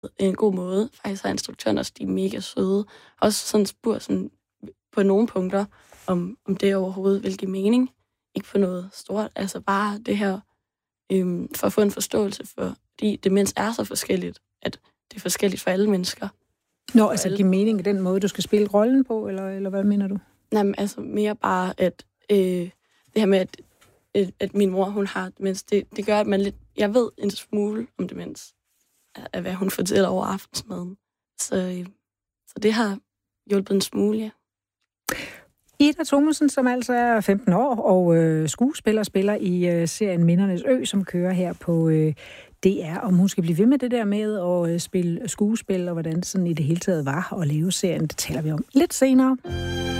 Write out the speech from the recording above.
en god måde. Faktisk har instruktøren også, de er mega søde. Også sådan spurgt sådan, på nogle punkter, om det overhovedet vil give mening. Ikke på noget stort. Altså bare det her, for at få en forståelse for, fordi demens er så forskelligt, at det er forskelligt for alle mennesker. Nå, altså give mening i den måde, du skal spille rollen på, eller hvad mener du? Nej, men altså mere bare, at det her med, at min mor, hun har demens, det gør, at man lidt... Jeg ved en smule om demens, af hvad hun fortæller over aftensmaden. Så det har hjulpet en smule, ja. Ida Thomasen, som altså er 15 år og skuespiller, spiller i serien Mindernes Ø, som kører her på DR. Om hun skal blive ved med det der med at spille skuespil, og hvordan sådan i det hele taget var at leve serien, det taler vi om lidt senere.